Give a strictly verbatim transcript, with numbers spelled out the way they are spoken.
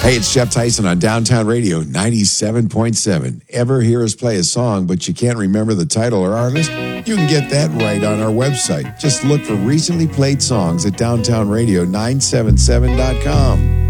Hey, it's Jeff Tyson on Downtown Radio ninety-seven point seven. Ever hear us play a song, but you can't remember the title or artist? You can get that right on our website. Just look for recently played songs at downtown radio nine seven seven dot com.